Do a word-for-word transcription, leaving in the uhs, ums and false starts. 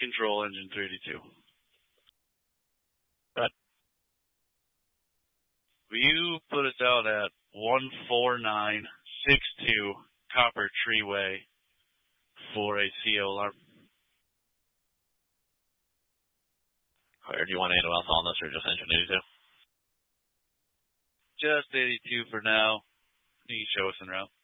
Control engine three eighty-two. Good. Will you put us out at one four nine six two Copper Treeway for a C O alarm? Or do you want anyone else on this, or just engine eighty-two? Just eighty-two for now. You can show us en route.